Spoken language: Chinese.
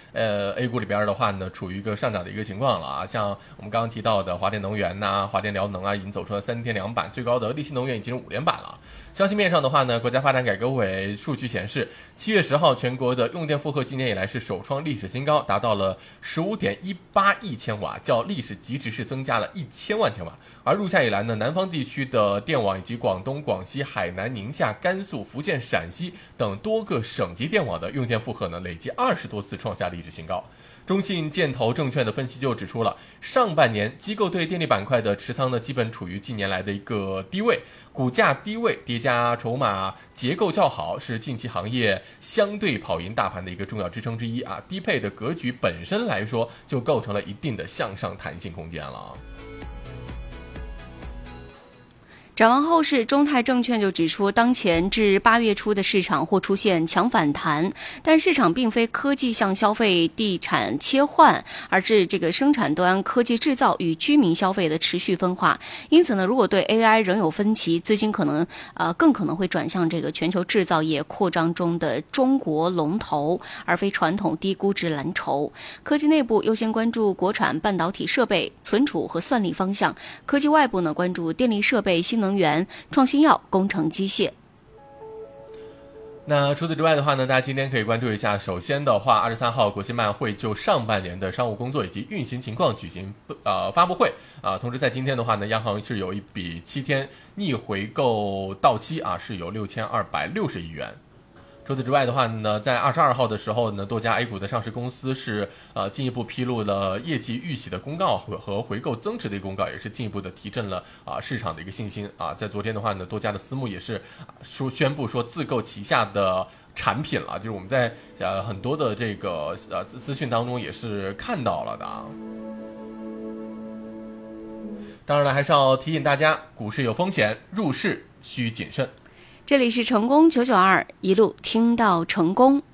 A 股里边的话呢，处于一个上涨的一个情况了啊。像我们刚刚提到的华电能源呐、华电辽能啊，已经走出了3天2板，最高的力新能源已经是5连板了。消息面上的话呢，国家发展改革委数据显示，7月10号全国的用电负荷今年以来是首创历史新高，达到了15.18亿千瓦，较历史极值是增加了1000万千瓦。而入夏以来呢，南方地区的电网以及广东、广西、海南、宁夏、甘肃、福建、陕西等多个省级电网的用电负荷呢，累计20多次创下历史新高。中信建投证券的分析就指出了，上半年机构对电力板块的持仓呢，基本处于近年来的一个低位，股价低位叠加筹码结构较好，是近期行业相对跑赢大盘的一个重要支撑之一啊。低配的格局本身来说，就构成了一定的向上弹性空间了。 展望后市，中泰证券就指出，当前至8月初的市场或出现强反弹，但市场并非科技向消费地产切换，而是这个生产端科技制造与居民消费的持续分化。因此呢，如果对 AI 仍有分歧，资金更可能会转向这个全球制造业扩张中的中国龙头，而非传统低估值蓝筹。科技内部优先关注国产半导体设备、存储和算力方向；科技外部呢，关注电力设备、新能源、创新药、工程机械。 那除此之外的话呢，大家今天可以关注一下。首先的话，23号国新办会就上半年的商务工作以及运行情况举行发布会啊。同时在今天的话呢，央行是有一笔7天逆回购到期啊，是有6260亿元。除此之外的话呢，在22号的时候呢，多家 A 股的上市公司是进一步披露了业绩预喜的公告和回购增值的一个公告，也是进一步的提振了市场的一个信心啊。在昨天的话呢，多家的私募也是宣布说自购旗下的产品了，就是我们在很多的这个资讯当中也是看到了的啊。当然了，还是要提醒大家，股市有风险，入市需谨慎。 这里是成功992，一路听到成功。